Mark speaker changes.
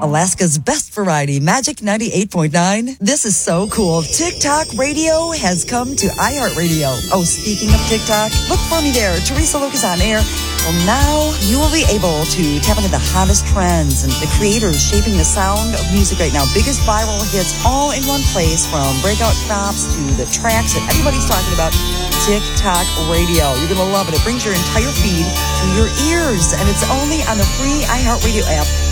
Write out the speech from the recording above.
Speaker 1: Alaska's best variety, Magic 98.9. This is so cool. TikTok Radio has come to iHeartRadio. Oh, speaking of TikTok, look for me there. Teresa Lucas on air. Well, now you will be able to tap into the hottest trends and the creators shaping the sound of music right now. Biggest viral hits all in one place, from breakout tops to the tracks that everybody's talking about. TikTok Radio. You're going to love it. It brings your entire feed to your ears, and it's only on the free iHeartRadio app.